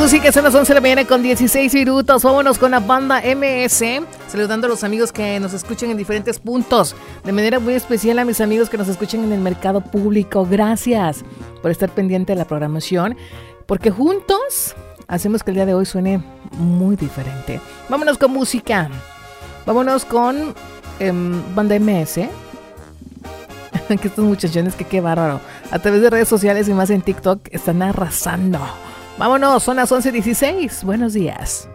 música, son las 11 de la mañana con 16 minutos. Vámonos con la banda MS, saludando a los amigos que nos escuchan en diferentes puntos. De manera muy especial a mis amigos que nos escuchan en el mercado público. Gracias por estar pendiente de la programación, porque juntos hacemos que el día de hoy suene muy diferente. Vámonos con música. Vámonos con banda MS. Que estos muchachones, que qué bárbaro. A través de redes sociales y más en TikTok están arrasando. Vámonos, son las 11:16. Buenos días.